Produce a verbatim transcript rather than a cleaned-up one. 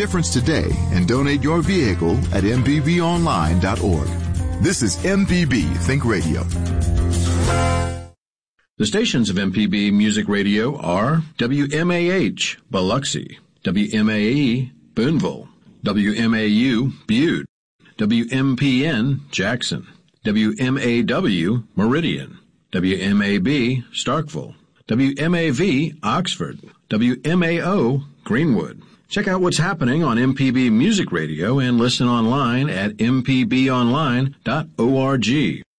difference today and donate your vehicle at m p b online dot org. This is M P B Think Radio. The stations of M P B Music Radio are W M A H, Biloxi, W M A E, Boonville, W M A U, Butte, W M P N, Jackson, W M A W, Meridian, W M A B, Starkville, W M A V, Oxford, W M A O, Greenwood. Check out what's happening on M P B Music Radio and listen online at m p b online dot org.